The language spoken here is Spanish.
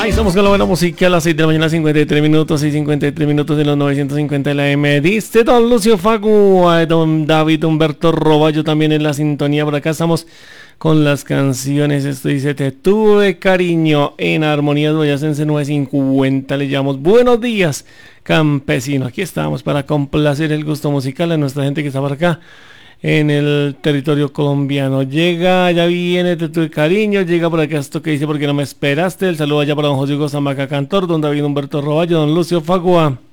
Ahí estamos con la buena música a las 6 de la mañana, 53 minutos y 53 minutos de los 950 de la M. Diste don Lucio Fagu, don David Humberto Roballo también en la sintonía. Por acá estamos con las canciones. Esto dice: Te tuve cariño, en Armonías Boyacense 950. Le llamamos buenos días, campesino. Aquí estamos para complacer el gusto musical a nuestra gente que está por acá en el territorio colombiano. Llega, ya viene Te tuve cariño. Llega por acá esto que dice: porque no me esperaste. El saludo allá para don José Hugo Zamaca Cantor, don David Humberto Roballo, don Lucio Fagua.